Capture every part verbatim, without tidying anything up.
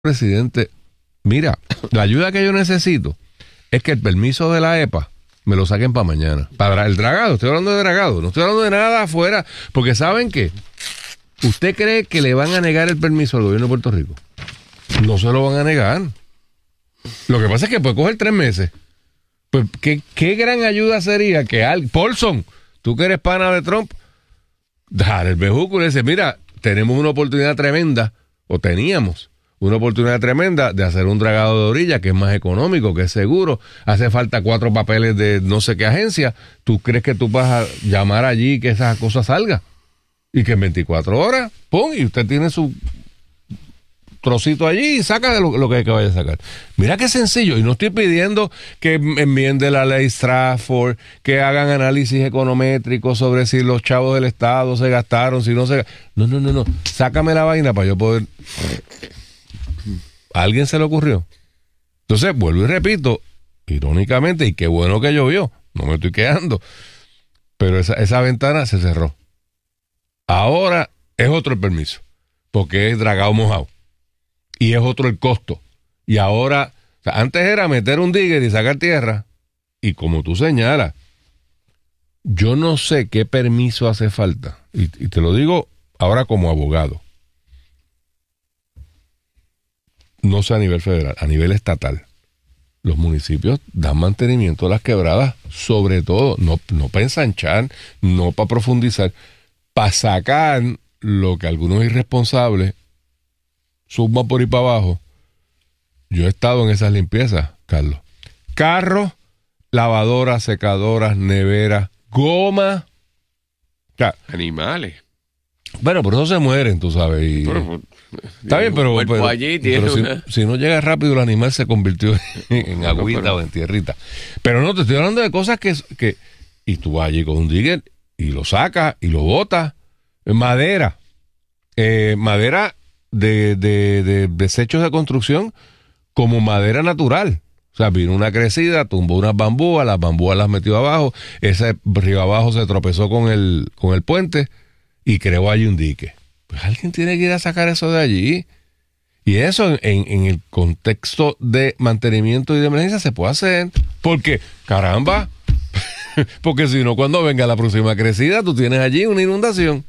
presidente, mira, la ayuda que yo necesito es que el permiso de la E P A me lo saquen para mañana. Para el dragado, estoy hablando de dragado, no estoy hablando de nada afuera, porque ¿saben qué? ¿Usted cree que le van a negar el permiso al gobierno de Puerto Rico? No se lo van a negar. Lo que pasa es que puede coger tres meses. Pues, ¿qué, qué gran ayuda sería que al Paulson, tú que eres pana de Trump, dar el bejuco y dice, mira, tenemos una oportunidad tremenda, o teníamos una oportunidad tremenda de hacer un dragado de orilla que es más económico, que es seguro, hace falta cuatro papeles de no sé qué agencia, ¿tú crees que tú vas a llamar allí que esa cosa salga? Y que en veinticuatro horas, pum, y usted tiene su trocito allí y saca de lo, lo que hay que vaya a sacar. Mira qué sencillo, y no estoy pidiendo que enmiende la ley Stratford, que hagan análisis econométricos sobre si los chavos del Estado se gastaron, si no se... No, no, no, no, sácame la vaina para yo poder... ¿A alguien se le ocurrió? Entonces, vuelvo y repito, irónicamente, y qué bueno que llovió, no me estoy quedando, pero esa, esa ventana se cerró. Ahora es otro el permiso, porque es dragado mojado. Y es otro el costo. Y ahora, o sea, antes era meter un digger y sacar tierra. Y como tú señalas, yo no sé qué permiso hace falta. Y, y te lo digo ahora como abogado. No sé a nivel federal, a nivel estatal. Los municipios dan mantenimiento a las quebradas, sobre todo, no, no para ensanchar, no para profundizar, para sacar lo que algunos irresponsables suban por ahí para abajo. Yo he estado en esas limpiezas, Carlos. Carros, lavadoras, secadoras, neveras, goma. O sea, animales. Bueno, por eso se mueren, tú sabes. Y, pero, está bien, pero, pero, allí pero una... si, si no llega rápido, el animal se convirtió en, en agüita no, pero... o en tierrita. Pero no, te estoy hablando de cosas que... que y tú vas allí con un digger y lo sacas y lo botas. Madera. Eh, madera... De, de, de desechos de construcción como madera natural. O sea, vino una crecida, tumbó unas bambúas, las bambúas las metió abajo, ese río abajo se tropezó con el, con el puente y creó allí un dique. Pues alguien tiene que ir a sacar eso de allí. Y eso en, en el contexto de mantenimiento y de emergencia se puede hacer. Porque, caramba, porque si no, cuando venga la próxima crecida, tú tienes allí una inundación.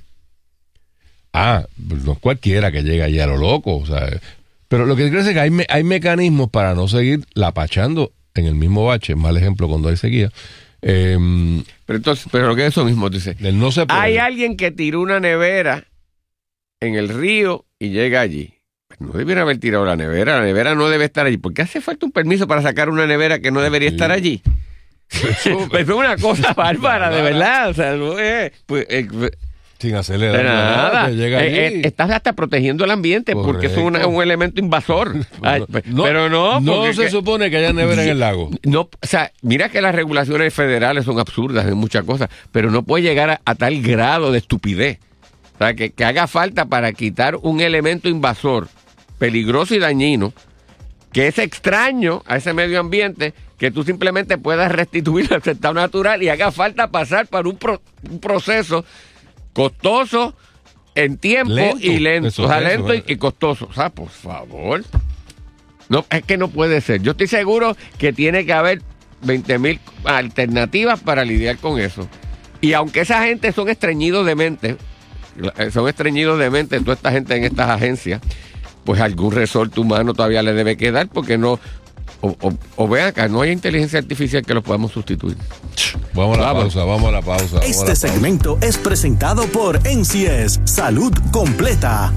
Ah, no es cualquiera que llegue allí a lo loco, o sea, pero lo que quiero decir es que hay, me, hay mecanismos para no seguir lapachando en el mismo bache, mal ejemplo cuando hay sequía. Eh, pero entonces, pero lo que es eso mismo, dice, no se puede. Hay alguien que tiró una nevera en el río y llega allí. No debiera haber tirado la nevera, la nevera no debe estar allí. ¿Por qué hace falta un permiso para sacar una nevera que no debería sí. estar allí? Eso es una cosa bárbara, de verdad, o sea, no es... Pues, eh, sin acelerar nada, nada que llega eh, eh, estás hasta protegiendo el ambiente. Correcto. Porque es un, un elemento invasor. Ay, no, pero no no se que, supone que haya nevera en el lago. No, o sea, mira que las regulaciones federales son absurdas en muchas cosas, pero no puede llegar a, a tal grado de estupidez. O sea, que, que haga falta para quitar un elemento invasor peligroso y dañino que es extraño a ese medio ambiente, que tú simplemente puedas restituir al estado natural y haga falta pasar por un, pro, un proceso costoso en tiempo lento, y lento, eso, o sea, lento eso, y, y costoso. O sea, por favor. No, es que no puede ser. Yo estoy seguro que tiene que haber veinte mil alternativas para lidiar con eso. Y aunque esa gente son estreñidos de mente, son estreñidos de mente toda esta gente en estas agencias, pues algún resorte humano todavía le debe quedar, porque no... O, o, o vean acá, no hay inteligencia artificial que los podamos sustituir. Vamos a la pausa, vamos a la pausa. Vamos este a la pausa. Segmento es presentado por N C S Salud Completa.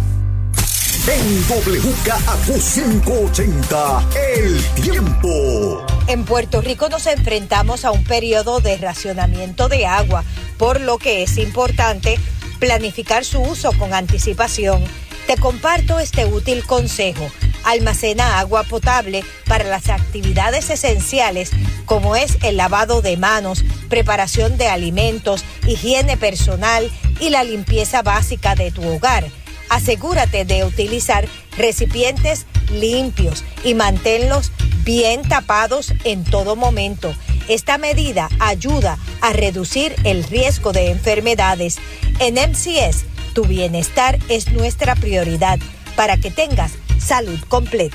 En W K A Q quinientos ochenta, El Tiempo. En Puerto Rico nos enfrentamos a un periodo de racionamiento de agua, por lo que es importante planificar su uso con anticipación. Te comparto este útil consejo. Almacena agua potable para las actividades esenciales como es el lavado de manos, preparación de alimentos, higiene personal y la limpieza básica de tu hogar. Asegúrate de utilizar recipientes limpios y manténlos bien tapados en todo momento. Esta medida ayuda a reducir el riesgo de enfermedades. En M C S, tu bienestar es nuestra prioridad para que tengas Salud Completa.